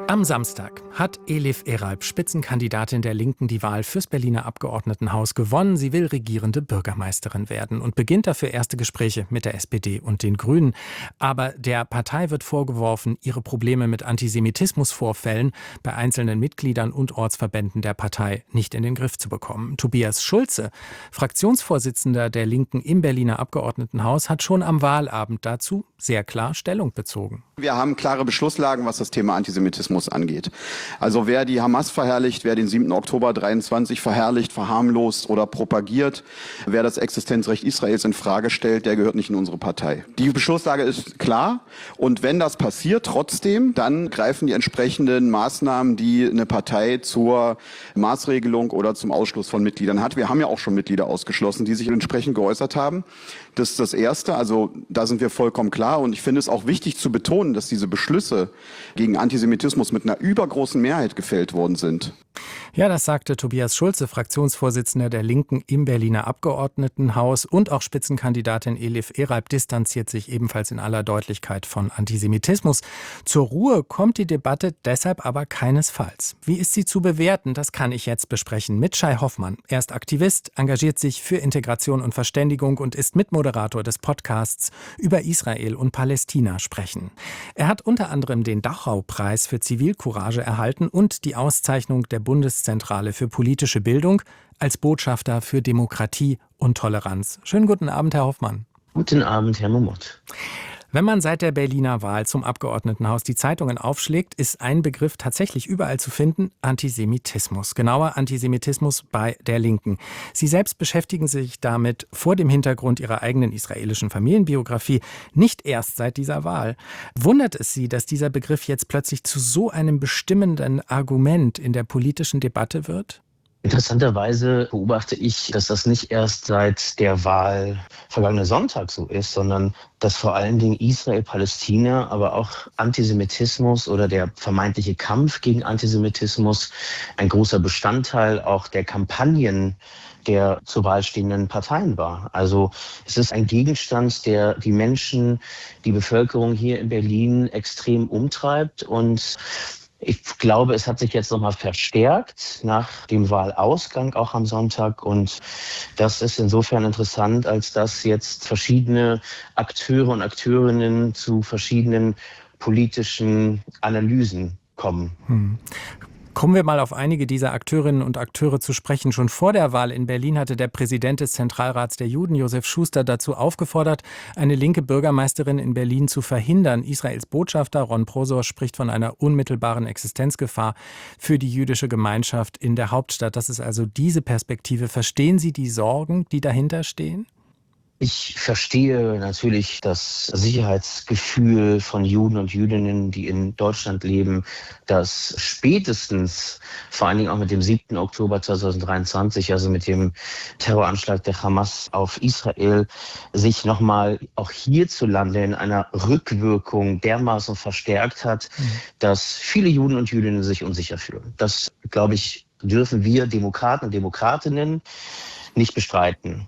Am Samstag hat Elif Eralp, Spitzenkandidatin der Linken, die Wahl fürs Berliner Abgeordnetenhaus gewonnen. Sie will regierende Bürgermeisterin werden und beginnt dafür erste Gespräche mit der SPD und den Grünen. Aber der Partei wird vorgeworfen, ihre Probleme mit Antisemitismusvorfällen bei einzelnen Mitgliedern und Ortsverbänden der Partei nicht in den Griff zu bekommen. Tobias Schulze, Fraktionsvorsitzender der Linken im Berliner Abgeordnetenhaus, hat schon am Wahlabend dazu sehr klar Stellung bezogen. Wir haben klare Beschlusslagen, was das Thema Antisemitismus angeht. Also wer die Hamas verherrlicht, wer den 7. Oktober 23 verherrlicht, verharmlost oder propagiert, wer das Existenzrecht Israels in Frage stellt, der gehört nicht in unsere Partei. Die Beschlusslage ist klar und wenn das passiert trotzdem, dann greifen die entsprechenden Maßnahmen, die eine Partei zur Maßregelung oder zum Ausschluss von Mitgliedern hat. Wir haben ja auch schon Mitglieder ausgeschlossen, die sich entsprechend geäußert haben. Das ist das Erste, also da sind wir vollkommen klar und ich finde es auch wichtig zu betonen, dass diese Beschlüsse gegen Antisemitismus mit einer übergroßen Mehrheit gefällt worden sind. Ja, das sagte Tobias Schulze, Fraktionsvorsitzender der Linken im Berliner Abgeordnetenhaus, und auch Spitzenkandidatin Elif Eralp distanziert sich ebenfalls in aller Deutlichkeit von Antisemitismus. Zur Ruhe kommt die Debatte deshalb aber keinesfalls. Wie ist sie zu bewerten? Das kann ich jetzt besprechen mit Shai Hoffmann. Er ist Aktivist, engagiert sich für Integration und Verständigung und ist Mitmoderator des Podcasts über Israel und Palästina sprechen. Er hat unter anderem den Dachau-Preis für Zivilcourage erhalten und die Auszeichnung der Bundeszentrale für politische Bildung als Botschafter für Demokratie und Toleranz. Schönen guten Abend, Herr Hoffmann. Guten Abend, Herr Momot. Wenn man seit der Berliner Wahl zum Abgeordnetenhaus die Zeitungen aufschlägt, ist ein Begriff tatsächlich überall zu finden: Antisemitismus. Genauer Antisemitismus bei der Linken. Sie selbst beschäftigen sich damit vor dem Hintergrund ihrer eigenen israelischen Familienbiografie nicht erst seit dieser Wahl. Wundert es Sie, dass dieser Begriff jetzt plötzlich zu so einem bestimmenden Argument in der politischen Debatte wird? Interessanterweise beobachte ich, dass das nicht erst seit der Wahl vergangenen Sonntag so ist, sondern dass vor allen Dingen Israel, Palästina, aber auch Antisemitismus oder der vermeintliche Kampf gegen Antisemitismus ein großer Bestandteil auch der Kampagnen der zur Wahl stehenden Parteien war. Also es ist ein Gegenstand, der die Menschen, die Bevölkerung hier in Berlin extrem umtreibt, und ich glaube, es hat sich jetzt nochmal verstärkt nach dem Wahlausgang, auch am Sonntag. Und das ist insofern interessant, als dass jetzt verschiedene Akteure und Akteurinnen zu verschiedenen politischen Analysen kommen. Kommen wir mal auf einige dieser Akteurinnen und Akteure zu sprechen. Schon vor der Wahl in Berlin hatte der Präsident des Zentralrats der Juden, Josef Schuster, dazu aufgefordert, eine linke Bürgermeisterin in Berlin zu verhindern. Israels Botschafter Ron Prosor spricht von einer unmittelbaren Existenzgefahr für die jüdische Gemeinschaft in der Hauptstadt. Das ist also diese Perspektive. Verstehen Sie die Sorgen, die dahinter stehen? Ich verstehe natürlich das Sicherheitsgefühl von Juden und Jüdinnen, die in Deutschland leben, dass spätestens, vor allen Dingen auch mit dem 7. Oktober 2023, also mit dem Terroranschlag der Hamas auf Israel, sich nochmal auch hierzulande in einer Rückwirkung dermaßen verstärkt hat, dass viele Juden und Jüdinnen sich unsicher fühlen. Das, glaube ich, dürfen wir Demokraten und Demokratinnen nicht bestreiten.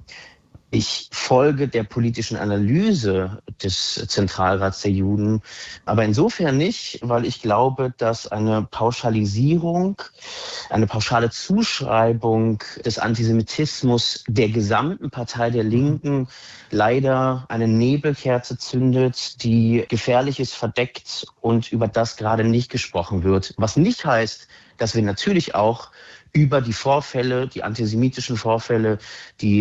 Ich folge der politischen Analyse des Zentralrats der Juden, aber insofern nicht, weil ich glaube, dass eine Pauschalisierung, eine pauschale Zuschreibung des Antisemitismus der gesamten Partei der Linken leider eine Nebelkerze zündet, die Gefährliches verdeckt und über das gerade nicht gesprochen wird. Was nicht heißt, dass wir natürlich auch über die Vorfälle, die antisemitischen Vorfälle, die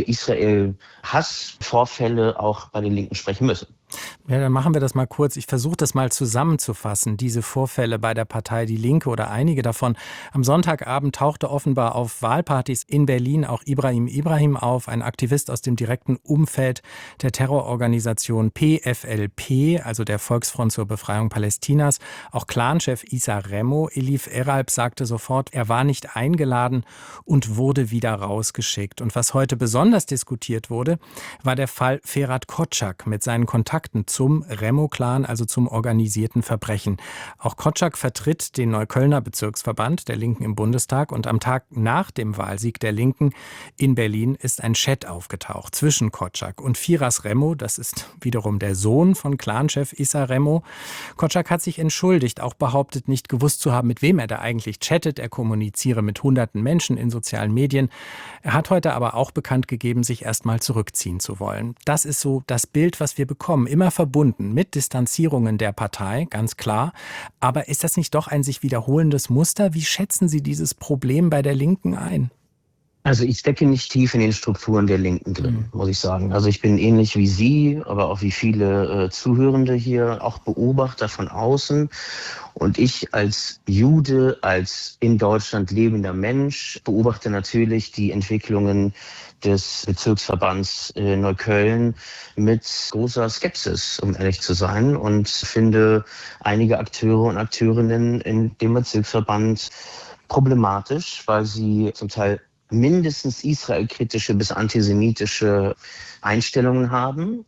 Israel-Hass-Vorfälle auch bei den Linken sprechen müssen. Ja, dann machen wir das mal kurz. Ich versuche das mal zusammenzufassen, diese Vorfälle bei der Partei Die Linke oder einige davon. Am Sonntagabend tauchte offenbar auf Wahlpartys in Berlin auch Ibrahim auf, ein Aktivist aus dem direkten Umfeld der Terrororganisation PFLP, also der Volksfront zur Befreiung Palästinas. Auch Clanchef Issa Remo. Elif Eralp sagte sofort, er war nicht eingeladen und wurde wieder rausgeschickt. Und was heute besonders diskutiert wurde, war der Fall Ferhat Kotschak mit seinen Kontakten Kontakten zum Remo-Clan, also zum organisierten Verbrechen. Auch Kotschak vertritt den Neuköllner Bezirksverband der Linken im Bundestag und am Tag nach dem Wahlsieg der Linken in Berlin ist ein Chat aufgetaucht zwischen Kotschak und Firas Remo, das ist wiederum der Sohn von Clanchef Issa Remo. Kotschak hat sich entschuldigt, auch behauptet, nicht gewusst zu haben, mit wem er da eigentlich chattet. Er kommuniziere mit hunderten Menschen in sozialen Medien. Er hat heute aber auch bekannt gegeben, sich erstmal zurückziehen zu wollen. Das ist so das Bild, was wir bekommen, immer verbunden mit Distanzierungen der Partei, ganz klar. Aber ist das nicht doch ein sich wiederholendes Muster? Wie schätzen Sie dieses Problem bei der Linken ein? Also ich stecke nicht tief in den Strukturen der Linken drin, muss ich sagen. Also ich bin ähnlich wie Sie, aber auch wie viele Zuhörende hier, auch Beobachter von außen. Und ich als Jude, als in Deutschland lebender Mensch, beobachte natürlich die Entwicklungen des Bezirksverbands Neukölln mit großer Skepsis, um ehrlich zu sein. Und finde einige Akteure und Akteurinnen in dem Bezirksverband problematisch, weil sie zum Teil mindestens israelkritische bis antisemitische Einstellungen haben.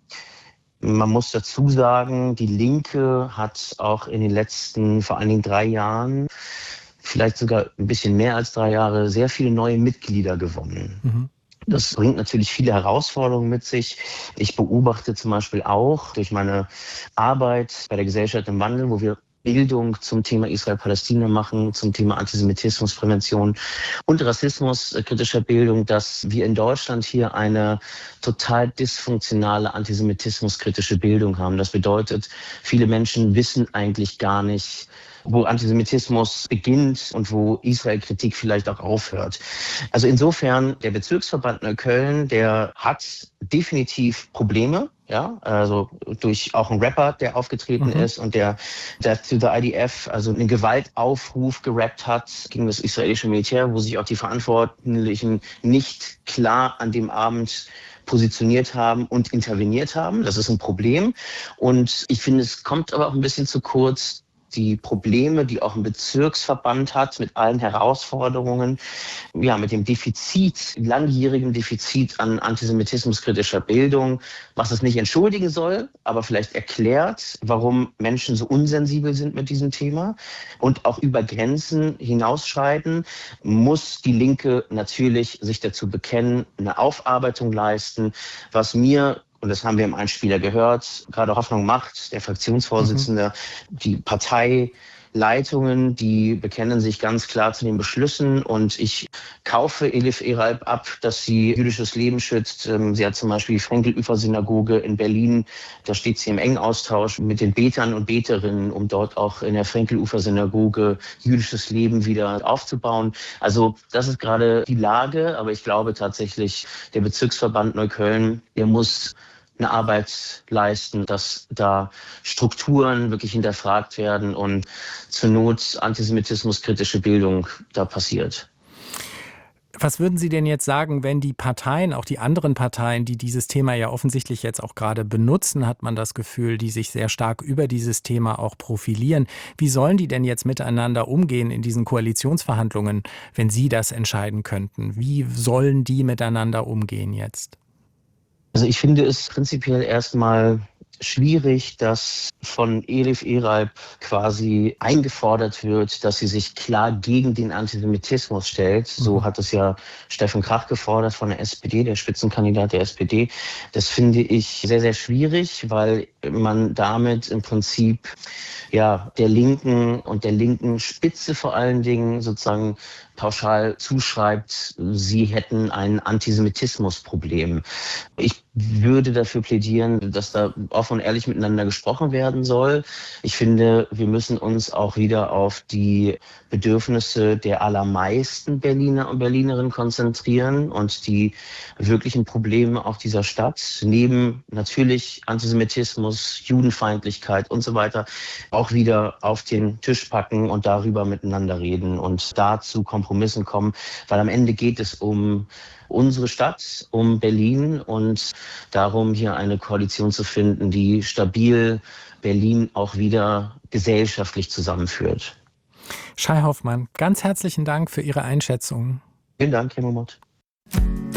Man muss dazu sagen, die Linke hat auch in den letzten vor allen Dingen 3 Jahren, vielleicht sogar ein bisschen mehr als 3 Jahre, sehr viele neue Mitglieder gewonnen. Das bringt natürlich viele Herausforderungen mit sich. Ich beobachte zum Beispiel auch durch meine Arbeit bei der Gesellschaft im Wandel, wo wir Bildung zum Thema Israel-Palästina machen, zum Thema Antisemitismusprävention und rassismuskritischer Bildung, dass wir in Deutschland hier eine total dysfunktionale antisemitismuskritische Bildung haben. Das bedeutet, viele Menschen wissen eigentlich gar nicht, wo Antisemitismus beginnt und wo Israel-Kritik vielleicht auch aufhört. Also insofern, der Bezirksverband Neukölln, der hat definitiv Probleme. Ja, also durch auch einen Rapper, der aufgetreten ist und der Death to the IDF, also einen Gewaltaufruf gerappt hat gegen das israelische Militär, wo sich auch die Verantwortlichen nicht klar an dem Abend positioniert haben und interveniert haben. Das ist ein Problem. Und ich finde, es kommt aber auch ein bisschen zu kurz, die Probleme, die auch ein Bezirksverband hat, mit allen Herausforderungen, ja, mit dem Defizit, langjährigen Defizit an antisemitismuskritischer Bildung, was es nicht entschuldigen soll, aber vielleicht erklärt, warum Menschen so unsensibel sind mit diesem Thema und auch über Grenzen hinausschreiten, muss die Linke natürlich sich dazu bekennen, eine Aufarbeitung leisten, was mir, und das haben wir im Einspieler gehört, gerade Hoffnung macht, der Fraktionsvorsitzende, die Parteileitungen, die bekennen sich ganz klar zu den Beschlüssen. Und ich kaufe Elif Eralp ab, dass sie jüdisches Leben schützt. Sie hat zum Beispiel die Frenkel-Ufer-Synagoge in Berlin. Da steht sie im engen Austausch mit den Betern und Beterinnen, um dort auch in der Frenkel-Ufer-Synagoge jüdisches Leben wieder aufzubauen. Also das ist gerade die Lage. Aber ich glaube tatsächlich, der Bezirksverband Neukölln, der muss eine Arbeit leisten, dass da Strukturen wirklich hinterfragt werden und zur Not antisemitismuskritische Bildung da passiert. Was würden Sie denn jetzt sagen, wenn die Parteien, auch die anderen Parteien, die dieses Thema ja offensichtlich jetzt auch gerade benutzen, hat man das Gefühl, die sich sehr stark über dieses Thema auch profilieren. Wie sollen die denn jetzt miteinander umgehen in diesen Koalitionsverhandlungen, wenn Sie das entscheiden könnten? Wie sollen die miteinander umgehen jetzt? Also ich finde es prinzipiell erstmal schwierig, dass von Elif Eralp quasi eingefordert wird, dass sie sich klar gegen den Antisemitismus stellt. So hat es ja Steffen Krach gefordert von der SPD, der Spitzenkandidat der SPD. Das finde ich sehr, sehr schwierig, weil man damit im Prinzip ja der Linken und der linken Spitze vor allen Dingen sozusagen pauschal zuschreibt, sie hätten ein Antisemitismusproblem. Ich würde dafür plädieren, dass da offen und ehrlich miteinander gesprochen werden soll. Ich finde, wir müssen uns auch wieder auf die Bedürfnisse der allermeisten Berliner und Berlinerinnen konzentrieren und die wirklichen Probleme auch dieser Stadt, neben natürlich Antisemitismus, Judenfeindlichkeit und so weiter, auch wieder auf den Tisch packen und darüber miteinander reden und dazu Kompromissen kommen, weil am Ende geht es um unsere Stadt, um Berlin und darum, hier eine Koalition zu finden, die stabil Berlin auch wieder gesellschaftlich zusammenführt. Shai Hoffmann, ganz herzlichen Dank für Ihre Einschätzung. Vielen Dank, Herr Momot.